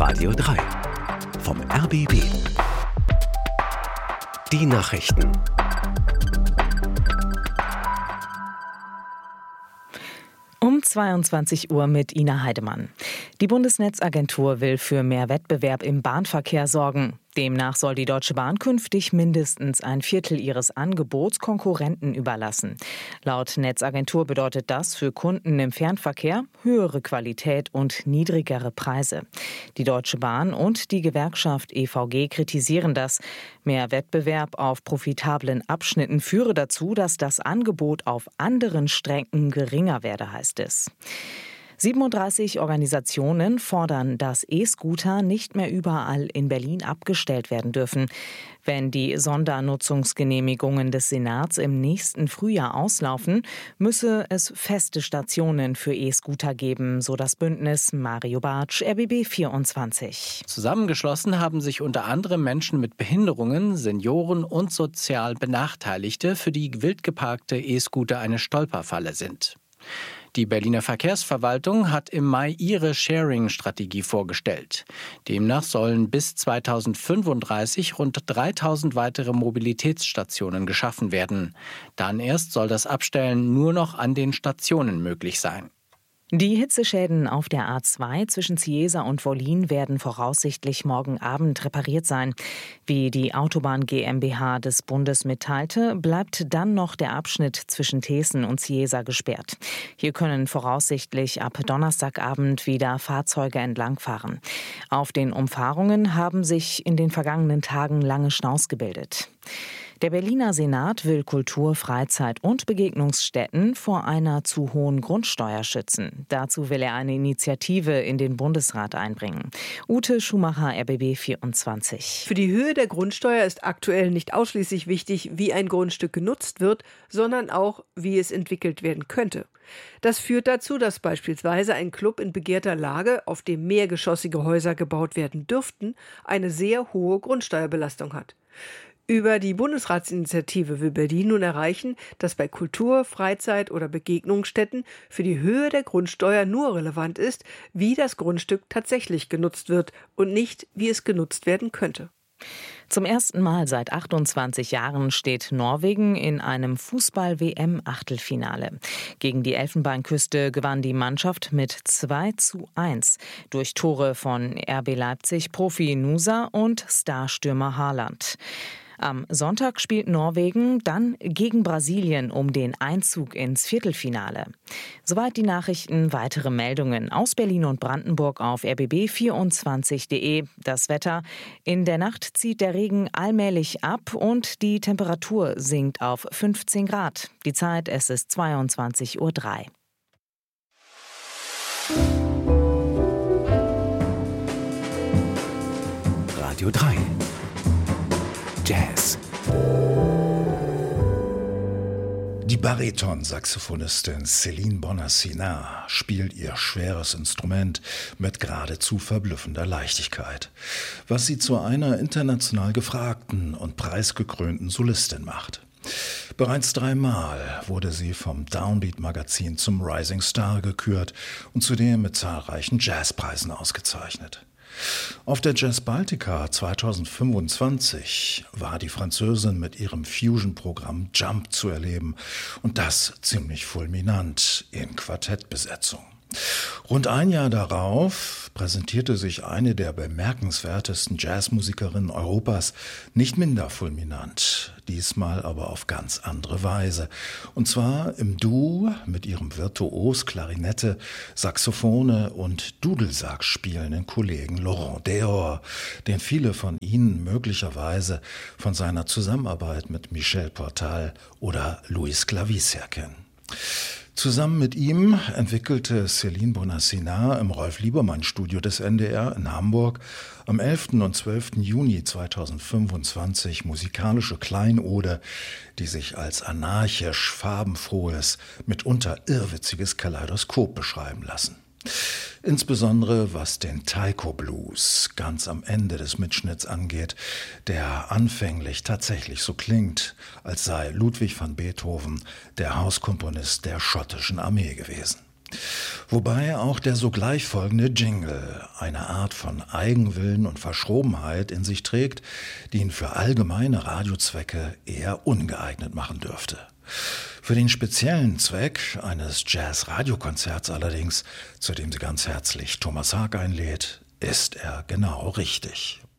Radio 3 vom RBB. Die Nachrichten. Um 22 Uhr mit Ina Heidemann. Die Bundesnetzagentur will für mehr Wettbewerb im Bahnverkehr sorgen. Demnach soll die Deutsche Bahn künftig mindestens ein Viertel ihres Angebots Konkurrenten überlassen. Laut Netzagentur bedeutet das für Kunden im Fernverkehr höhere Qualität und niedrigere Preise. Die Deutsche Bahn und die Gewerkschaft EVG kritisieren das. Mehr Wettbewerb auf profitablen Abschnitten führe dazu, dass das Angebot auf anderen Strecken geringer werde, heißt es. 37 Organisationen fordern, dass E-Scooter nicht mehr überall in Berlin abgestellt werden dürfen. Wenn die Sondernutzungsgenehmigungen des Senats im nächsten Frühjahr auslaufen, müsse es feste Stationen für E-Scooter geben, so das Bündnis. Mario Bartsch, RBB 24. Zusammengeschlossen haben sich unter anderem Menschen mit Behinderungen, Senioren und sozial Benachteiligte, für die wild geparkte E-Scooter eine Stolperfalle sind. Die Berliner Verkehrsverwaltung hat im Mai ihre Sharing-Strategie vorgestellt. Demnach sollen bis 2035 rund 3000 weitere Mobilitätsstationen geschaffen werden. Dann erst soll das Abstellen nur noch an den Stationen möglich sein. Die Hitzeschäden auf der A2 zwischen Cieza und Wollin werden voraussichtlich morgen Abend repariert sein. Wie die Autobahn GmbH des Bundes mitteilte, bleibt dann noch der Abschnitt zwischen Teeßen und Cieza gesperrt. Hier können voraussichtlich ab Donnerstagabend wieder Fahrzeuge entlangfahren. Auf den Umfahrungen haben sich in den vergangenen Tagen lange Staus gebildet. Der Berliner Senat will Kultur-, Freizeit- und Begegnungsstätten vor einer zu hohen Grundsteuer schützen. Dazu will er eine Initiative in den Bundesrat einbringen. Ute Schumacher, RBB 24. Für die Höhe der Grundsteuer ist aktuell nicht ausschließlich wichtig, wie ein Grundstück genutzt wird, sondern auch, wie es entwickelt werden könnte. Das führt dazu, dass beispielsweise ein Club in begehrter Lage, auf dem mehrgeschossige Häuser gebaut werden dürften, eine sehr hohe Grundsteuerbelastung hat. Über die Bundesratsinitiative will Berlin nun erreichen, dass bei Kultur-, Freizeit- oder Begegnungsstätten für die Höhe der Grundsteuer nur relevant ist, wie das Grundstück tatsächlich genutzt wird und nicht, wie es genutzt werden könnte. Zum ersten Mal seit 28 Jahren steht Norwegen in einem Fußball-WM-Achtelfinale. Gegen die Elfenbeinküste gewann die Mannschaft mit 2:1 durch Tore von RB Leipzig Profi Nusa und Starstürmer Haaland. Am Sonntag spielt Norwegen dann gegen Brasilien um den Einzug ins Viertelfinale. Soweit die Nachrichten. Weitere Meldungen aus Berlin und Brandenburg auf rbb24.de. Das Wetter: In der Nacht zieht der Regen allmählich ab und die Temperatur sinkt auf 15 Grad. Die Zeit, es ist 22:03 Uhr. Radio 3 Jazz. Die Bariton-Saxophonistin Céline Bonassina spielt ihr schweres Instrument mit geradezu verblüffender Leichtigkeit, was sie zu einer international gefragten und preisgekrönten Solistin macht. Bereits 3-mal wurde sie vom Downbeat-Magazin zum Rising Star gekürt und zudem mit zahlreichen Jazzpreisen ausgezeichnet. Auf der Jazz Baltica 2025 war die Französin mit ihrem Fusion-Programm Jump zu erleben und das ziemlich fulminant in Quartettbesetzung. Rund ein Jahr darauf präsentierte sich eine der bemerkenswertesten Jazzmusikerinnen Europas nicht minder fulminant, diesmal aber auf ganz andere Weise. Und zwar im Duo mit ihrem virtuos Klarinette, Saxophone und Dudelsack spielenden Kollegen Laurent Deor, den viele von Ihnen möglicherweise von seiner Zusammenarbeit mit Michel Portal oder Luis Clavis her kennen. Zusammen mit ihm entwickelte Céline Bonassina im Rolf-Liebermann-Studio des NDR in Hamburg am 11. und 12. Juni 2025 musikalische Kleinode, die sich als anarchisch farbenfrohes, mitunter irrwitziges Kaleidoskop beschreiben lassen. Insbesondere was den Taiko Blues ganz am Ende des Mitschnitts angeht, der anfänglich tatsächlich so klingt, als sei Ludwig van Beethoven der Hauskomponist der schottischen Armee gewesen. Wobei auch der sogleich folgende Jingle eine Art von Eigenwillen und Verschrobenheit in sich trägt, die ihn für allgemeine Radiozwecke eher ungeeignet machen dürfte. Für den speziellen Zweck eines Jazz-Radiokonzerts allerdings, zu dem sie ganz herzlich Thomas Haag einlädt, ist er genau richtig.